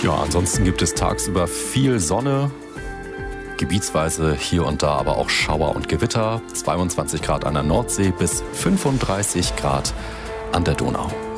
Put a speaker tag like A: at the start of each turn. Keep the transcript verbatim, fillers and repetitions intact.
A: Ja, ansonsten gibt es tagsüber viel Sonne, gebietsweise hier und da aber auch Schauer und Gewitter. zweiundzwanzig Grad an der Nordsee bis fünfunddreißig Grad an der Donau.